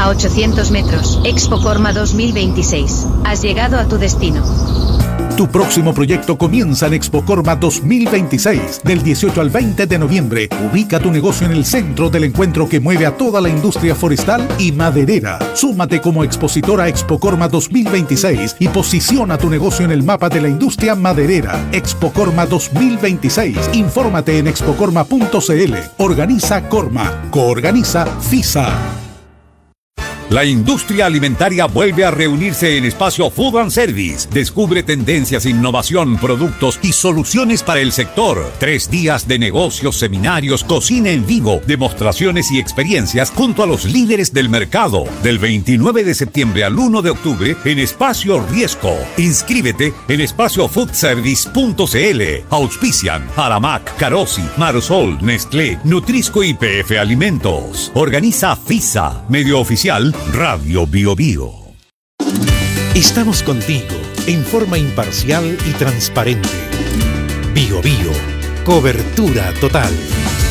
A 800 metros, Expo Corma 2026. Has llegado a tu destino. Tu próximo proyecto comienza en Expo Corma 2026, del 18 al 20 de noviembre. Ubica tu negocio en el centro del encuentro que mueve a toda la industria forestal y maderera. Súmate como expositor a Expo Corma 2026 y posiciona tu negocio en el mapa de la industria maderera. Expo Corma 2026. Infórmate en expocorma.cl. Organiza Corma. Coorganiza FISA. La industria alimentaria vuelve a reunirse en Espacio Food and Service. Descubre tendencias, innovación, productos y soluciones para el sector. 3 días de negocios, seminarios, cocina en vivo, demostraciones y experiencias junto a los líderes del mercado. Del 29 de septiembre al 1 de octubre en Espacio Riesco. Inscríbete en espaciofoodservice.cl. Auspician Aramac, Carosi, Marsol, Nestlé, Nutrisco y PF Alimentos. Organiza FISA, medio oficial Radio Bio Bio. Estamos contigo en forma imparcial y transparente. Bio Bio, cobertura total.